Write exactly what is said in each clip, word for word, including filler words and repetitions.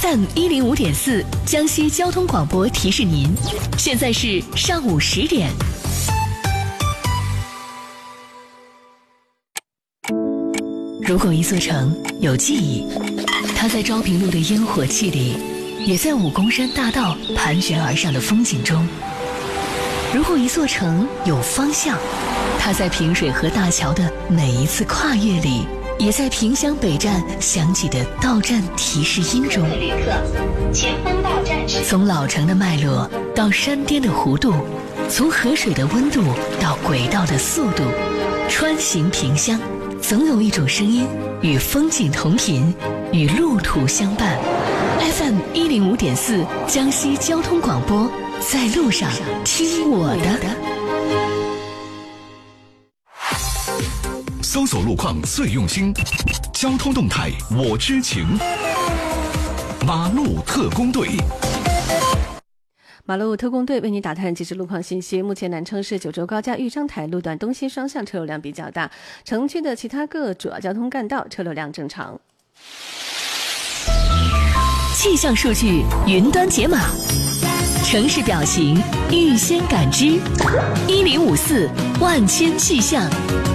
M 一零五点四江西交通广播提示您，现在是上午十点。如果一座城有记忆，它在昭平路的烟火气里，也在武功山大道盘旋而上的风景中。如果一座城有方向，它在平水河大桥的每一次跨越里，也在萍乡北站响起的到站提示音中。 旅客，前方到站是。 从老城的脉络到山巅的弧度，从河水的温度到轨道的速度，穿行萍乡，总有一种声音与风景同频，与路途相伴。F M 一零五点四江西交通广播，在路上听我的。 搜索路况最用心，交通动态我知情。马路特工队。 马路特工队为你打探即时路况信息。目前南城市九州高架豫章台路段东西双向车流量比较大，城区的其他各主要交通干道车流量正常。 气象数据云端解码，城市表情预先感知，一零五四万千气象。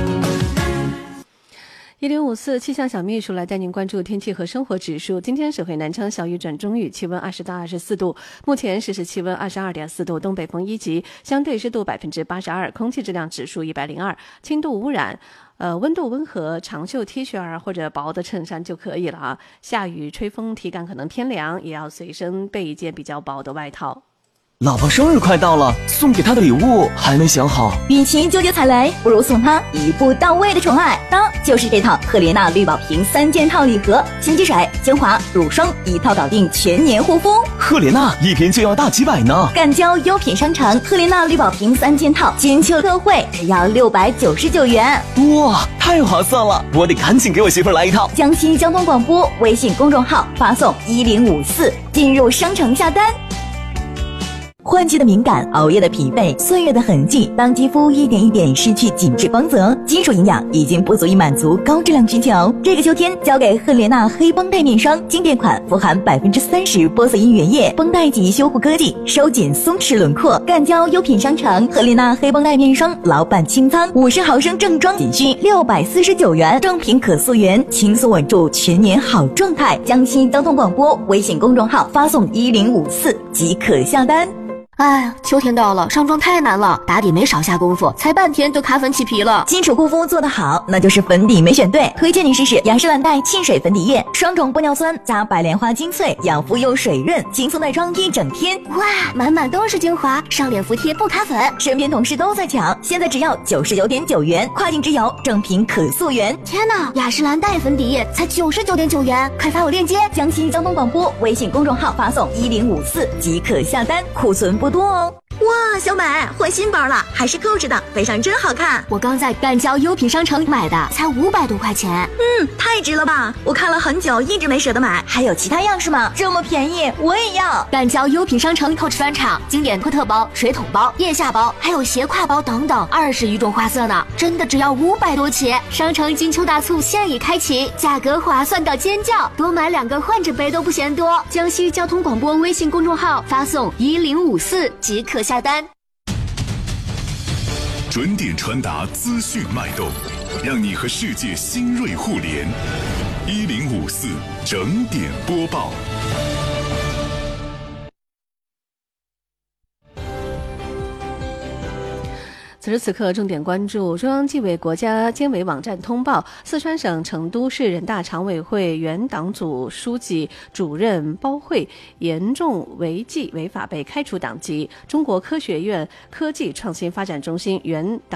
一零五四气象小秘书来带您关注天气和生活指数。今天省会南昌小雨转中雨，气温二十到二十四度，目前实时气温二十二点四度，东北风一级，相对湿度百分之八十二，空气质量指数一百零二，轻度污染。呃，温度温和，长袖 T 恤儿或者薄的衬衫就可以了啊。下雨吹风，体感可能偏凉，也要随身备一件比较薄的外套。 老婆生日快到了，送给她的礼物还没想好。 与其纠结踩雷，不如送她一步到位的宠爱。当就是这套赫莲娜绿宝瓶三件套礼盒，洗肌水、精华、乳霜一套搞定全年护肤。 赫莲娜一瓶就要大几百呢。 赣交优品商城赫莲娜绿宝瓶三件套金秋特惠，只要六百九十九元。 哇，太划算了！我得赶紧给我媳妇来一套。 江西交通广播微信公众号发送一零五四进入商城下单。换季的敏感，熬夜的疲惫，岁月的痕迹，当肌肤一点一点失去紧致光泽，基础营养已经不足以满足高质量需求。这个秋天交给赫莲娜黑绷带面霜，经典款富含百分之三十玻色因原液，绷带及修护科技，收紧松弛轮廓。赣交优品商城赫莲娜黑绷带面霜老板清仓，五十毫升正装仅需六百四十九元，正品可溯源，轻松稳住全年好状态。江西交通广播微信公众号发送一零五四即可下单。 哎，秋天到了，上妆太难了，打底没少下功夫，才半天就卡粉起皮了。 基础护肤做得好，那就是粉底没选对。推荐你试试雅诗兰黛沁水粉底液，双种玻尿酸加白莲花精粹，养肤又水润，轻松带妆一整天。 哇，满满都是精华，上脸服帖不卡粉。 身边同事都在抢，现在只要九十九点九元，跨境直邮，正品可溯源。 天哪，雅诗兰黛粉底液才九十九点九元，快发我链接。 江西交通广播微信公众号发送一零五四即可下单，库存不多哦。哇，小美换新包了，还是扣着的，背上真好看。 我刚在赣交优品商城买的，才五百多块钱。 嗯，太值了吧！我看了很久，一直没舍得买。还有其他样式吗？这么便宜，我也要。 赣交优品商城 Coach 专场经典托特包、水桶包、腋下包，还有斜挎包等等，二十余种花色呢，真的只要五百多起。商城金秋大促现已开启，价格划算到尖叫，多买两个换着背都不嫌多。江西交通广播微信公众号发送一零五四即可下单。 准点传达资讯脉动，让你和世界新锐互联。一零五四整点播报。 此时此刻，重点关注中央纪委国家监委网站通报，四川省成都市人大常委会原党组书记、主任包慧严重违纪违法被开除党籍。中国科学院科技创新发展中心原党